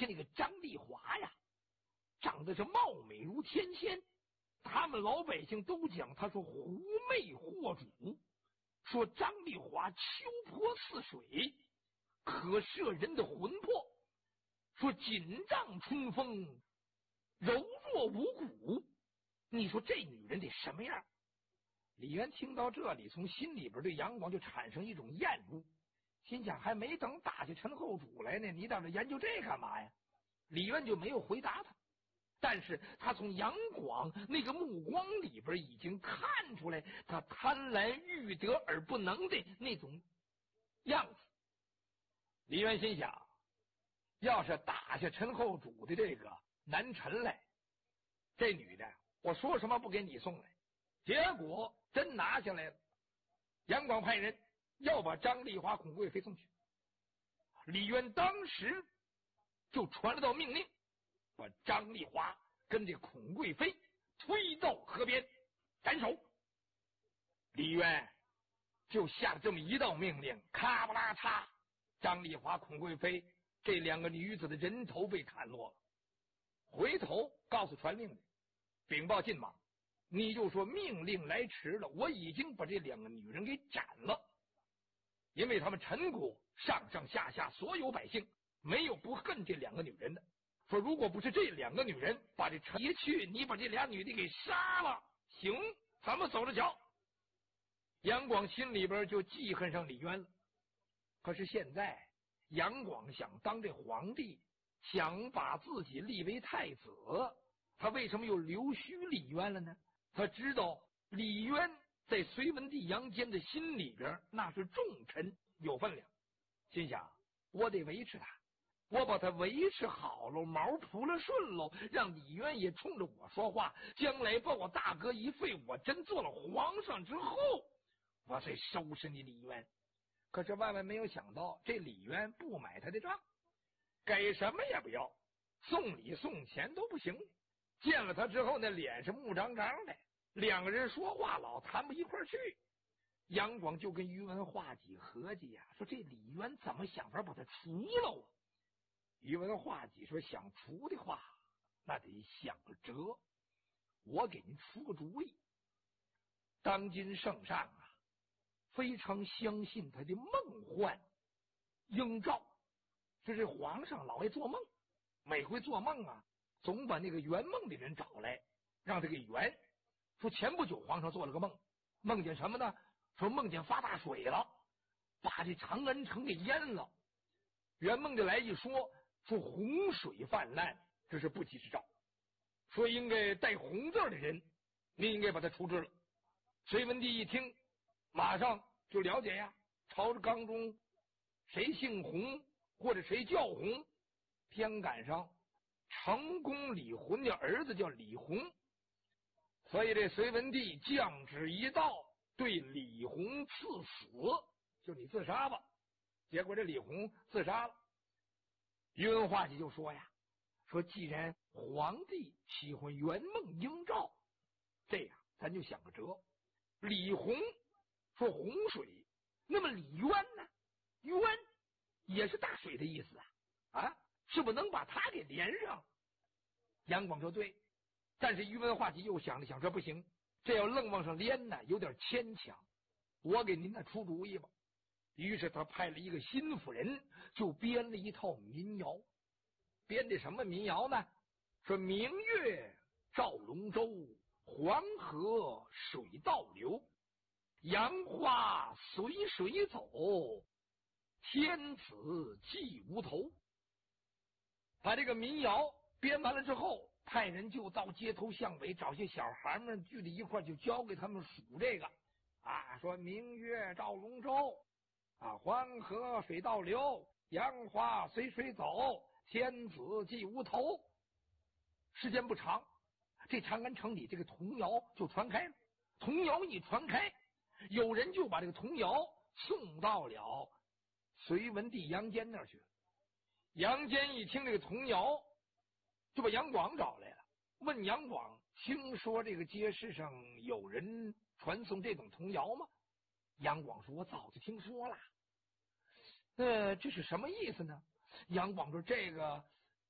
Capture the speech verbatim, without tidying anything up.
下那个张丽华呀，长得是貌美如天仙，他们老百姓都讲他说狐媚惑主，说张丽华秋波似水，可摄人的魂魄，说锦帐春风，柔弱无骨。你说这女人得什么样？李渊听到这里，从心里边对杨广就产生一种厌恶，心想还没等打下陈后主来呢，你到这研究这干嘛呀？李渊就没有回答他，但是他从杨广那个目光里边已经看出来他贪婪欲得而不能的那种样子。李渊心想，要是打下陈后主的这个南陈来，这女的我说什么不给你送来，结果真拿下来了。杨广派人要把张丽华、孔贵妃送去，李渊当时就传了道命令，把张丽华跟这孔贵妃推到河边斩首。李渊就下了这么一道命令，咔不拉嚓，张丽华、孔贵妃这两个女子的人头被砍落了。回头告诉传令的，禀报晋王，你就说命令来迟了，我已经把这两个女人给斩了。因为他们陈国上上下下所有百姓没有不恨这两个女人的，说如果不是这两个女人把这陈一去，你把这俩女的给杀了，行，咱们走着瞧。杨广心里边就记恨上李渊了。可是现在杨广想当这皇帝，想把自己立为太子，他为什么又留须李渊了呢？他知道李渊在隋文帝杨坚的心里边那是重臣，有分量，心想我得维持他，我把他维持好了，毛铺了顺喽，让李渊也冲着我说话，将来把我大哥一废，我真做了皇上之后，我再收拾你李渊。可是万万没有想到，这李渊不买他的账，给什么也不要，送礼送钱都不行。见了他之后，那脸是木张张的，两个人说话老谈不一块去。杨广就跟于文化己合计呀、啊，说这李渊怎么想法把他除了啊？于文化己说，想除的话，那得想个辙。我给您出个主意。当今圣上啊，非常相信他的梦幻应兆，这是皇上老爱做梦，每回做梦啊，总把那个圆梦的人找来，让他给圆。说前不久皇上做了个梦，梦见什么呢？说梦见发大水了，把这长安城给淹了。圆梦的来一说，说洪水泛滥，这是不吉之兆，说应该带红字的人，你应该把他处置了。隋文帝一听，马上就了解呀，朝着纲中谁姓洪或者谁叫洪，偏赶上成公李浑的儿子叫李弘，所以这隋文帝降旨一道，对李弘赐死，就你自杀吧。结果这李弘自杀了。于文化己就说呀，说既然皇帝喜欢圆梦应兆，这样咱就想个辙。李弘说洪水，那么李渊呢？渊也是大水的意思啊，啊，是不是能把他给连上？杨广说对，但是于文化己又想了想，说不行，这要愣往上连呢，有点牵强，我给您呢出主意吧。于是他派了一个心腹人，就编了一套民谣。编的什么民谣呢？说明月照龙舟，黄河水倒流，杨花随水走，天子祭无头。把这个民谣编完了之后，派人就到街头巷尾找些小孩们聚在一块，就教给他们数这个啊，说明月照龙舟啊，黄河水倒流，杨花随水走，天子祭无头。时间不长，这长安城里这个童谣就传开了。童谣一传开，有人就把这个童谣送到了隋文帝杨坚那儿去了。杨坚一听这个童谣，就把杨广找来了，问杨广，听说这个街市上有人传颂这种童谣吗？杨广说，我早就听说了。呃，这是什么意思呢？杨广说，这个